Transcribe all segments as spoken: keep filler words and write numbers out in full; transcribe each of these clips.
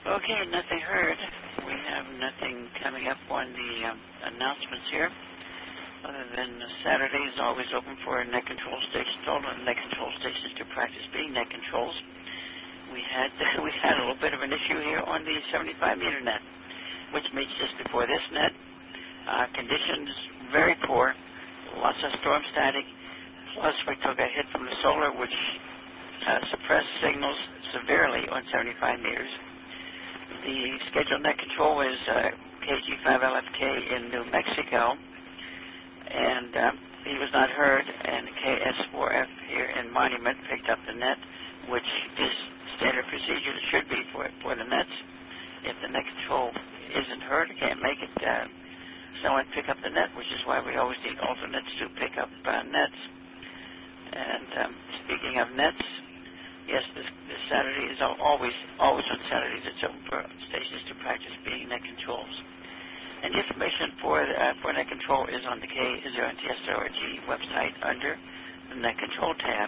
Okay, nothing heard. We have nothing coming up on the um, announcements here, other than Saturday is always open for net control stations, all the net control stations to practice being net controls. We had we had a little bit of an issue here on the seventy-five meter net, which meets just before this net. Uh, conditions very poor, lots of storm static, plus we took a hit from the solar, which uh, suppressed signals severely on seventy-five meters. The scheduled net control is uh, K G five L F K in New Mexico, and um, he was not heard, and K S four F here in Monument picked up the net, which is standard procedure. It should be for, for the nets. If the net control isn't heard, can't make it, uh, someone pick up the net, which is why we always need alternates to pick up uh, nets. And um, speaking of nets, yes, this, this Saturday is always, always on Saturdays, it's open for stations to practice being net controls. And the information for, uh, for net control is on the K zero N T S dot org website under the net control tab.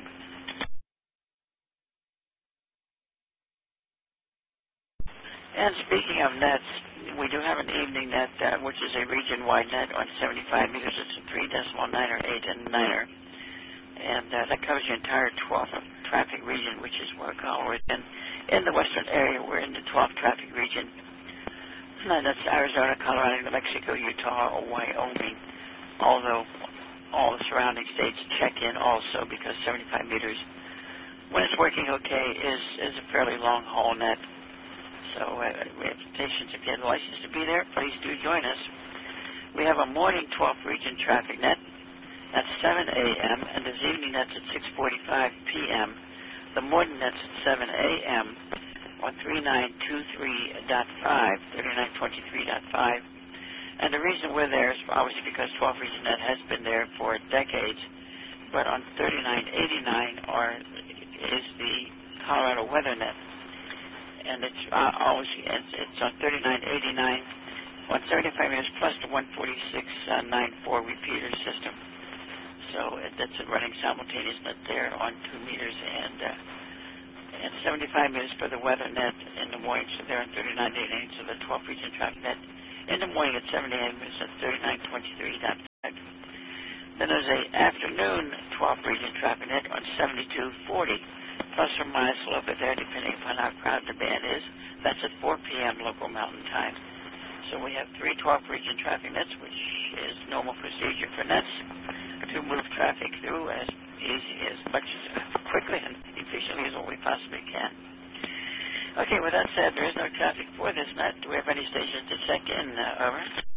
And speaking of nets, we do have an evening net, uh, which is a region-wide net on seventy-five meters. It's a three decimal niner, eight and niner. And uh, that covers the entire twelfth traffic region, which is where Colorado is in. In the western area, we're in the twelfth traffic region. And that's Arizona, Colorado, New Mexico, Utah, or Wyoming. Although all the surrounding states check in also, because seventy-five meters, when it's working okay, is, is a fairly long haul net. So uh, we have stations, if you have a license to be there, please do join us. We have a morning twelfth region traffic net at seven a m and this evening net's at six forty-five p m The morning net's at seven a m on thirty-nine twenty-three point five, thirty-nine twenty-three point five. And the reason we're there is obviously because twelfth region net has been there for decades, but on thirty-nine eighty-nine are, is the Colorado weather net. And it's uh, always it's, it's on thirty-nine eighty-nine on seventy-five meters plus the one forty-six point nine four repeater system. So it, that's a running simultaneous net there on two meters and uh, and seventy-five meters for the weather net in the morning. So they're on thirty-nine eighty-nine. So the twelfth region traffic net in the morning at seventy-eight minutes at thirty-nine twenty-three point five. Then there's a afternoon twelfth region traffic net on seventy-two forty. Plus or minus a little bit there, depending upon how crowded the band is. That's at four p m local mountain time. So we have three twelfth region traffic nets, which is normal procedure for nets to move traffic through as easy, as much quickly and efficiently as we possibly can. Okay, with that said, there is no traffic for this net. Do we have any stations to check in, uh, over?